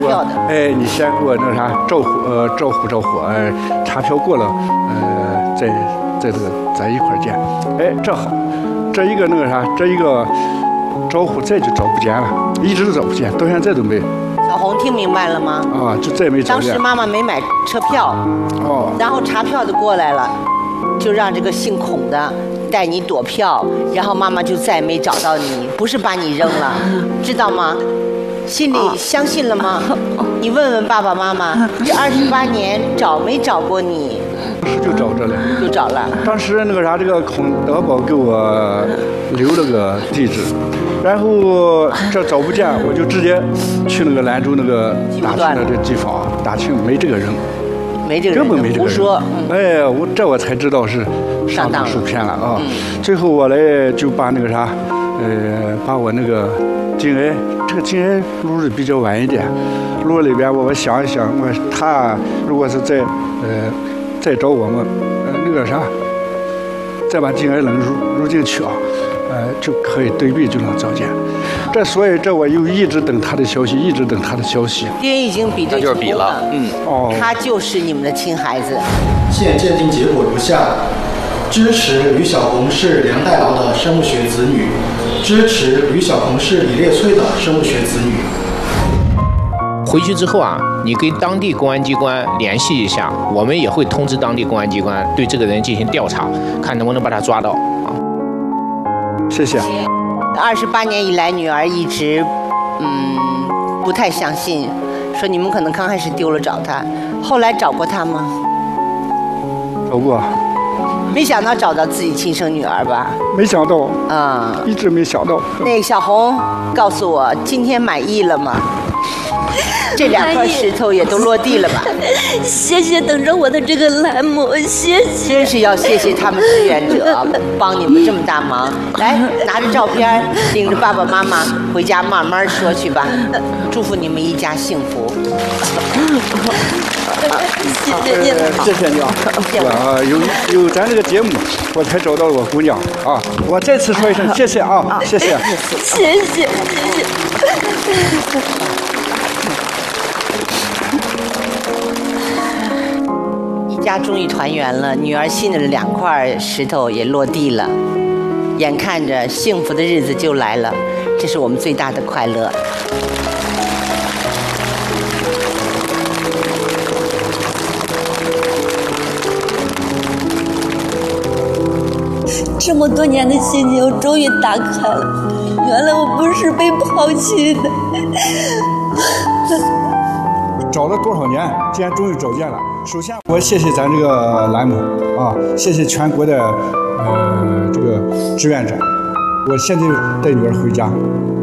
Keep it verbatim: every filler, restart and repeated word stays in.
票的。 哎，你先给我那啥照户呃照户照户，呃查票过了，呃再再这个在一块儿见。哎，这好，这一个那个啥，这一个招户再就找不见了，一直都找不见，到现在都没。 小红听明白了吗？ 啊，就再没找见。 当时妈妈没买车票， 哦， 然后查票的过来了，就让这个姓孔的带你躲票，然后妈妈就再也没找到你，不是把你扔了，知道吗？心里相信了吗？你问问爸爸妈妈，这二十八年找没找过你？ 当时就找着了， 就找了。 当时那个啥，这个孔德宝给我留了个地址，然后这找不见，我就直接去那个兰州那个大庆的这机房，大庆没这个人， 没这个人， 根本没这个人。 胡说。 哎，我这我才知道是上当受骗了啊！最后我嘞就把那个啥，呃，把我那个颈癌，这个颈癌录的比较晚一点，录里边我我想一想，我他如果是在呃再找我们呃那个啥，再把颈癌能入入进去啊，呃就可以对比就能找见。这所以这我又一直等他的消息，一直等他的消息。 爹已经比对成功了， 嗯， 哦， 他就是你们的亲孩子。 现鉴定结果如下：支持吕小红是梁代劳的生物学子女，支持吕小红是李烈翠的生物学子女。 回去之后啊，你跟当地公安机关联系一下，我们也会通知当地公安机关对这个人进行调查，看能不能把他抓到啊。 谢谢。 二十八年以来，女儿一直嗯不太相信，说你们可能刚开始丢了找他，后来找过他吗？ 找过。 没想到找到自己亲生女儿吧？ 没想到。 啊、 嗯，一直没想到。 那个小红，告诉我今天满意了吗？这两块石头也都落地了吧？ 谢谢等着我的这个栏目，谢谢。 真是要谢谢他们志愿者帮你们这么大忙。来，拿着照片，领着爸爸妈妈回家慢慢说去吧。祝福你们一家幸福。 谢谢你了， 谢谢你啊！我有有咱这个节目，我才找到我姑娘啊！我再次说一声谢谢啊！谢谢， 谢谢，谢谢。 一家终于团圆了，女儿心里的两块石头也落地了，眼看着幸福的日子就来了，这是我们最大的快乐。 这么多年的心结终于打开了，原来我不是被抛弃的。 找了多少年，今天终于找见了。首先，我谢谢咱这个栏目啊，谢谢全国的呃这个志愿者。我现在带女儿回家，